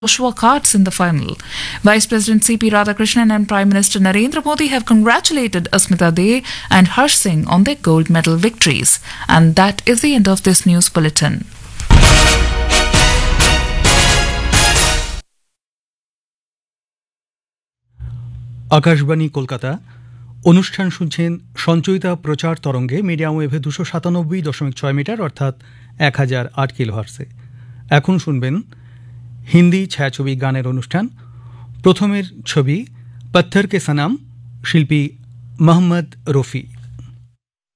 Joshua Carts in the final. Vice President C.P. Radhakrishnan and Prime Minister Narendra Modi have congratulated Asmita De and Harsh Singh on their gold medal victories. And that is the end of this news bulletin. Akashvani Kolkata অনুষ্ঠান শুনছেন সঞ্চয়িতা প্রচার তরঙ্গে medium ওয়েভে 297.6 metre অর্থাৎ 1008 কিলোহার্টজে। এখন শুনবেন হিন্দি ছায়াছবি গানের অনুষ্ঠান। প্রথমের ছবি পত্থর কে সনাম, শিল্পী মোহাম্মদ রফি।